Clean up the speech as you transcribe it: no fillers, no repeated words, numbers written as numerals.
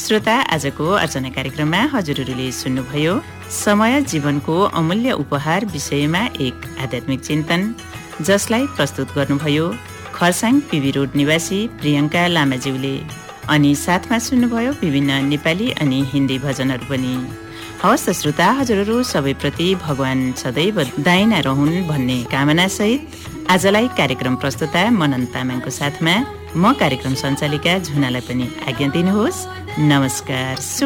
श्रोता, आजको अर्चना कार्यक्रममा हजुरहरूले सुन्नुभयो समय जीवनको अमूल्य उपहार विषयमा एक आध्यात्मिक चिन्तन, जसलाई प्रस्तुत गर्नुभयो खरसाङ पीबी रोड निवासी प्रियङ्का लामाज्यूले। अनि साथमा सुन्नुभयो विभिन्न नेपाली अनि हिन्दी भजनहरू पनि। हवस् त श्रोता, हजुरहरू सबैप्रति भगवान सदैव दाइना रहन् भन्ने कामना सहित आजलाई कार्यक्रम प्रस्तुता मनन तामाङको साथमा म कार्यक्रम सञ्चालिका झुनालाई पनि आज्ञा दिनुहोस्। नमस्कार।